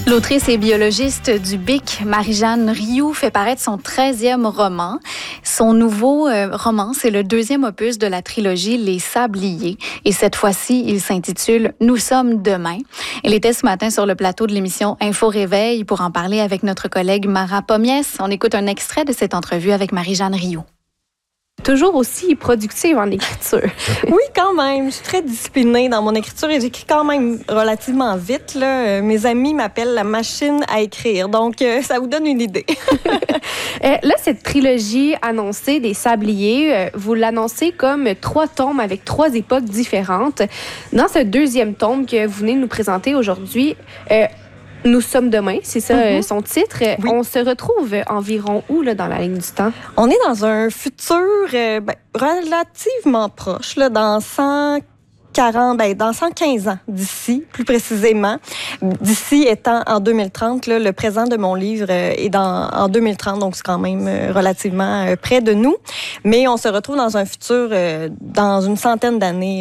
L'autrice et biologiste du BIC, Marie-Jeanne Rioux, fait paraître son 13e roman. Son nouveau roman, c'est le 2e opus de la trilogie Les Sabliers. Et cette fois-ci, il s'intitule « Nous sommes demain ». Elle était ce matin sur le plateau de l'émission Info Réveil pour en parler avec notre collègue Mara Pomiès. On écoute un extrait de cette entrevue avec Marie-Jeanne Rioux. Toujours aussi productive en écriture. Oui, quand même. Je suis très disciplinée dans mon écriture et j'écris quand même relativement vite. Là. Mes amis m'appellent la machine à écrire. Donc, ça vous donne une idée. Là, cette trilogie annoncée des Sabliers, vous l'annoncez comme 3 tomes avec 3 époques différentes. Dans ce 2e tome que vous venez nous présenter aujourd'hui, Nous sommes demain, c'est ça son titre. Oui. On se retrouve environ où là, dans la ligne du temps? On est dans un futur relativement proche, là, dans 115 ans d'ici, plus précisément. D'ici étant en 2030, là, le présent de mon livre est en 2030, donc c'est quand même relativement près de nous. Mais on se retrouve dans un futur, dans une centaine d'années